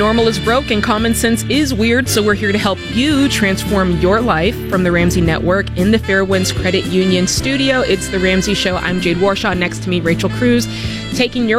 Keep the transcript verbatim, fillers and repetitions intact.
Normal is broke and common sense is weird, so we're here to help you transform your life. From the Ramsey Network in the Fairwinds Credit Union studio, it's The Ramsey Show. I'm Jade Warshaw. Next to me, Rachel Cruz, taking your